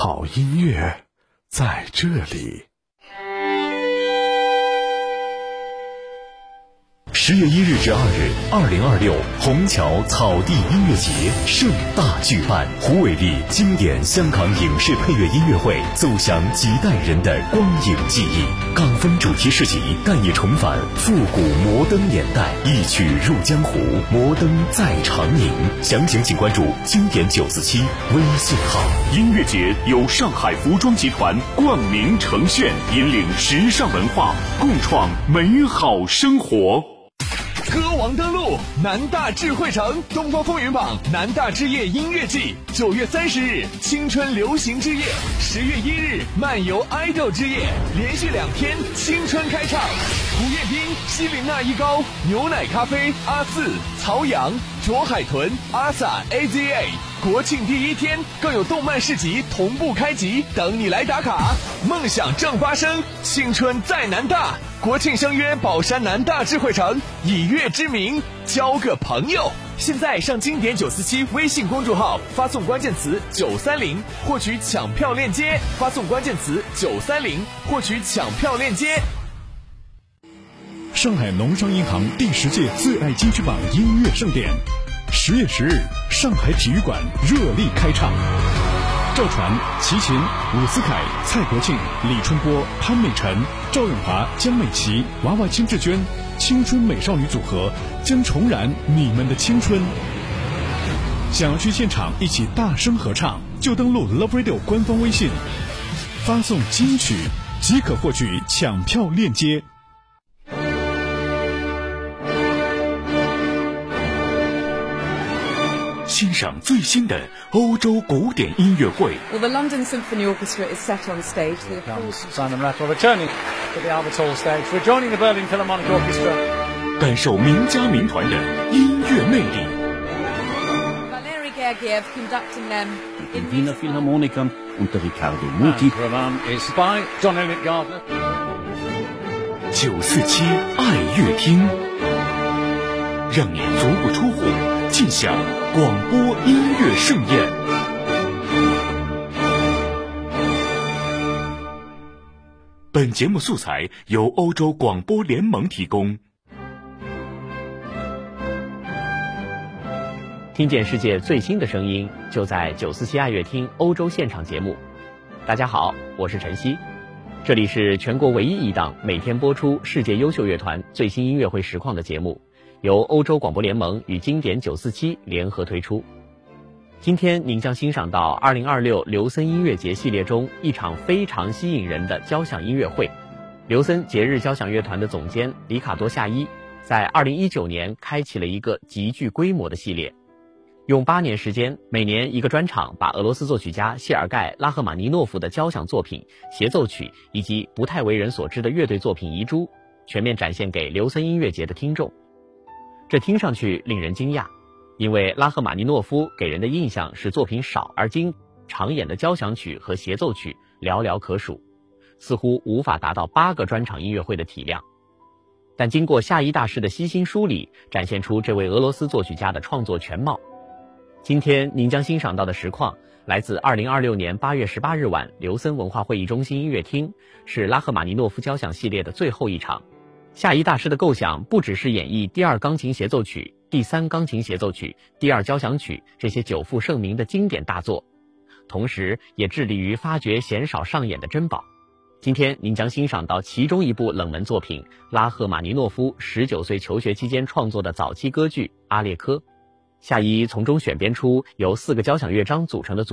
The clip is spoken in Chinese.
好音乐在这里。10月1日至2日，2026虹桥草地音乐节盛大举办，胡伟立经典香港影视配乐音乐会走向几代人的光影记忆。港风主题市集带你重返复古摩登年代，一曲入江湖，摩登在长宁。详情请关注经典947微信号。 音乐节由上海服装集团冠名呈现，引领时尚文化，共创美好生活。 歌王登陆南大智慧城，东方风云榜南大之夜音乐季，9月30日青春流行之夜，10月1日漫游爱豆之夜，连续2天青春开唱。胡彦斌、希林娜一高、牛奶咖啡、阿四、曹阳、卓海豚、阿 sa AZA。国庆第1天更有动漫市集同步开集，等你来打卡。梦想正发生，青春在南大。国庆相约宝山南大智慧城，以乐之名交个朋友。现在上经典947微信公众号，发送关键词930获取抢票链接，发送关键词930获取抢票链接。 上海农商银行第10届最爱金曲榜音乐盛典，10月10日上海体育馆热力开唱。赵传、齐秦、伍思凯、蔡国庆、李春波、潘美辰、赵咏华、江美琪、娃娃金志娟青春美少女组合将重燃你们的青春。想要去现场一起大声合唱，就登录 Love Radio 官方微信，发送金曲即可获取抢票链接。 欣赏最新的欧洲古典音乐会。 Well, the London Symphony Orchestra is set on stage. Simon Rattle returning to the Albert Hall stage, rejoining the Berlin Philharmonic Orchestra. 感受名家名团的音乐魅力。 Valery Gergiev conducting them in Wiener Philharmonicum unter Riccardo Muti. Roman is by John Elliott Gardner. 947爱乐厅，让你足不出户尽享广播音乐盛宴。本节目素材由欧洲广播联盟提供。 听见世界最新的声音，就在947爱乐厅欧洲现场节目。大家好，我是陈曦，这里是全国唯一一档每天播出世界优秀乐团最新音乐会实况的节目，由欧洲广播联盟与经典947联合推出。今天您将欣赏到2026刘森音乐节系列中一场非常吸引人的交响音乐会。刘森节日交响乐团的总监里卡多·夏伊在2019年开启了一个极具规模的系列，用8年时间，每年一个专场，把俄罗斯作曲家谢尔盖·拉赫玛尼诺夫的交响作品、协奏曲以及不太为人所知的乐队作品遗珠全面展现给刘森音乐节的听众。这听上去令人惊讶，因为拉赫玛尼诺夫给人的印象是作品少而精，常演的交响曲和协奏曲寥寥可数，似乎无法达到8个专场音乐会的体量。但经过夏伊大师的悉心梳理，展现出这位俄罗斯作曲家的创作全貌。今天您将欣赏到的实况来自2026年8月18日晚刘森文化会议中心音乐厅，是拉赫玛尼诺夫交响系列的最后一场。夏伊大师的构想不只是演绎第2钢琴协奏曲、第3钢琴协奏曲、第2交响曲这些久负盛名的经典大作，同时也致力于发掘鲜少上演的珍宝。今天您将欣赏到其中一部冷门作品，拉赫玛尼诺夫19岁求学期间创作的早期歌剧《阿列科》。夏伊从中选编出由4个交响乐章组成的